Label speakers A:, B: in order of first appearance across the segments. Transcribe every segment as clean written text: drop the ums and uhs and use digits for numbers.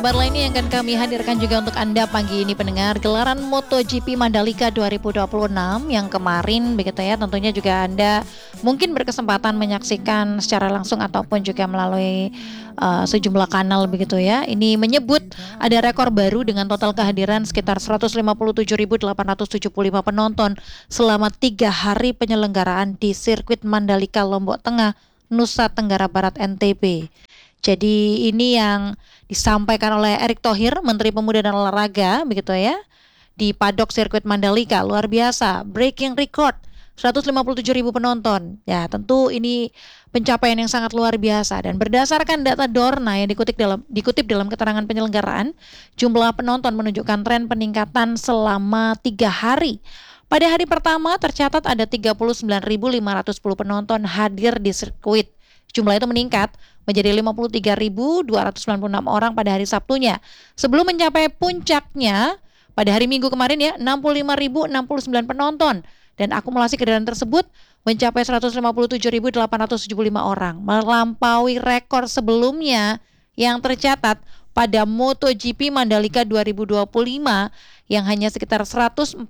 A: Kabar lainnya yang akan kami hadirkan juga untuk Anda pagi ini pendengar, gelaran MotoGP Mandalika 2026 yang kemarin begitu ya, tentunya juga Anda mungkin berkesempatan menyaksikan secara langsung ataupun juga melalui sejumlah kanal begitu ya. Ini menyebut ada rekor baru dengan total kehadiran sekitar 157.875 penonton selama 3 hari penyelenggaraan di sirkuit Mandalika Lombok Tengah, Nusa Tenggara Barat NTB. Jadi ini yang disampaikan oleh Erick Thohir, Menteri Pemuda dan Olahraga, begitu ya, di paddock sirkuit Mandalika. Luar biasa, breaking record, 157.000 penonton. Ya, tentu ini pencapaian yang sangat luar biasa. Dan berdasarkan data Dorna yang dikutip dalam keterangan penyelenggaraan, jumlah penonton menunjukkan tren peningkatan selama 3 hari. Pada hari pertama tercatat ada 39.510 penonton hadir di sirkuit. Jumlah itu meningkat menjadi 53.296 orang pada hari Sabtunya. Sebelum mencapai puncaknya pada hari Minggu kemarin ya, 65.069 penonton. Dan akumulasi kendaraan tersebut mencapai 157.875 orang. Melampaui rekor sebelumnya yang tercatat pada MotoGP Mandalika 2025 yang hanya sekitar 140.324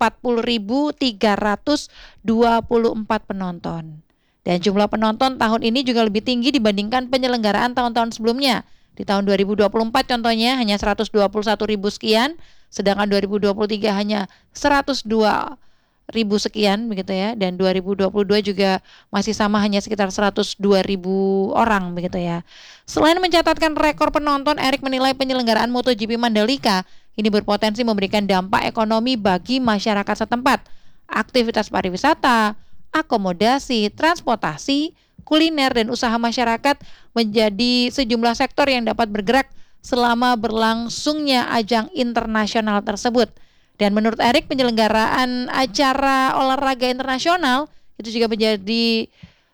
A: penonton. Dan jumlah penonton tahun ini juga lebih tinggi dibandingkan penyelenggaraan tahun-tahun sebelumnya. Di tahun 2024 contohnya hanya 121.000 sekian, sedangkan 2023 hanya 102.000 sekian begitu ya. Dan 2022 juga masih sama, hanya sekitar 102.000 orang begitu ya. Selain mencatatkan rekor penonton, Erick menilai penyelenggaraan MotoGP Mandalika ini berpotensi memberikan dampak ekonomi bagi masyarakat setempat. Aktivitas pariwisata, akomodasi, transportasi, kuliner, dan usaha masyarakat menjadi sejumlah sektor yang dapat bergerak selama berlangsungnya ajang internasional tersebut. Dan menurut Erick, penyelenggaraan acara olahraga internasional itu juga menjadi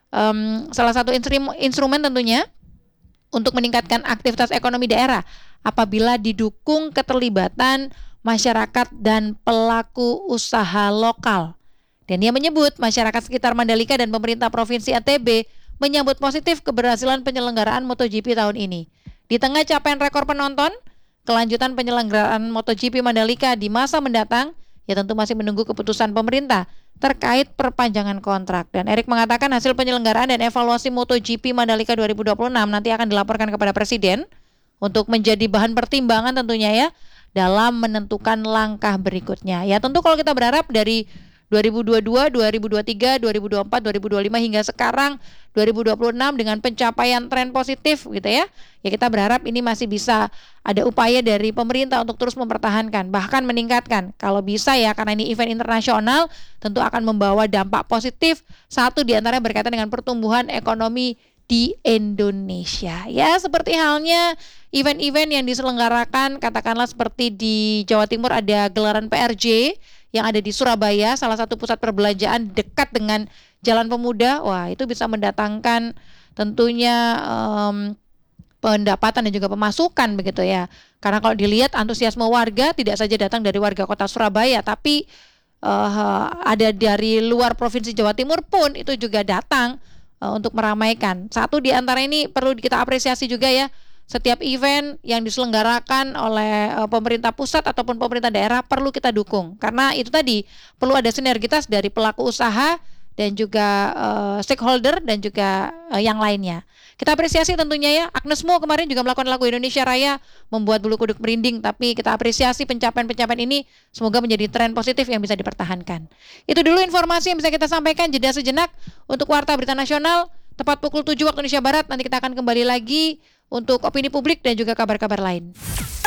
A: salah satu instrumen tentunya untuk meningkatkan aktivitas ekonomi daerah apabila didukung keterlibatan masyarakat dan pelaku usaha lokal. Dan ia menyebut masyarakat sekitar Mandalika dan pemerintah Provinsi NTB menyambut positif keberhasilan penyelenggaraan MotoGP tahun ini. Di tengah capaian rekor penonton, kelanjutan penyelenggaraan MotoGP Mandalika di masa mendatang ya tentu masih menunggu keputusan pemerintah terkait perpanjangan kontrak. Dan Erick mengatakan hasil penyelenggaraan dan evaluasi MotoGP Mandalika 2026 nanti akan dilaporkan kepada Presiden untuk menjadi bahan pertimbangan tentunya ya dalam menentukan langkah berikutnya. Ya tentu kalau kita berharap dari 2022, 2023, 2024, 2025 hingga sekarang 2026 dengan pencapaian tren positif gitu ya. Ya kita berharap ini masih bisa ada upaya dari pemerintah untuk terus mempertahankan, bahkan meningkatkan. Kalau bisa ya, karena ini event internasional tentu akan membawa dampak positif. Satu di antaranya berkaitan dengan pertumbuhan ekonomi di Indonesia. Ya seperti halnya event-event yang diselenggarakan, katakanlah seperti di Jawa Timur ada gelaran PRJ yang ada di Surabaya, salah satu pusat perbelanjaan dekat dengan Jalan Pemuda. Wah, itu bisa mendatangkan tentunya pendapatan dan juga pemasukan begitu ya. Karena kalau dilihat antusiasme warga tidak saja datang dari warga kota Surabaya, tapi ada dari luar provinsi Jawa Timur pun itu juga datang untuk meramaikan. Satu di antara ini perlu kita apresiasi juga ya. Setiap event yang diselenggarakan oleh pemerintah pusat ataupun pemerintah daerah perlu kita dukung. Karena itu tadi perlu ada sinergitas dari pelaku usaha dan juga stakeholder dan juga yang lainnya. Kita apresiasi tentunya ya. Agnes Mo kemarin juga melakukan lagu Indonesia Raya, membuat bulu kuduk merinding. Tapi kita apresiasi pencapaian-pencapaian ini, semoga menjadi tren positif yang bisa dipertahankan. Itu dulu informasi yang bisa kita sampaikan. Jeda sejenak untuk Warta Berita Nasional. Tepat pukul 7 waktu Indonesia Barat, nanti kita akan kembali lagi untuk opini publik dan juga kabar-kabar lain.